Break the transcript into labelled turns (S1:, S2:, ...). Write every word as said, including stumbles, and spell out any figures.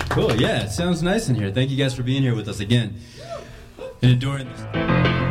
S1: Cool, yeah, it sounds nice in here. Thank you guys for being here with us again and enduring this.